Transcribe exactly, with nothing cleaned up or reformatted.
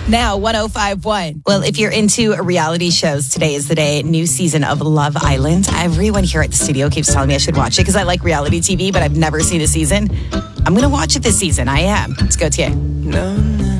Now, one oh five point one. Well, if you're into reality shows, today is the day. New season of Love Island. Everyone here at the studio keeps telling me I should watch it because I like reality T V, but I've never seen a season. I'm going to watch it this season. I am. Let's go to you. No, no.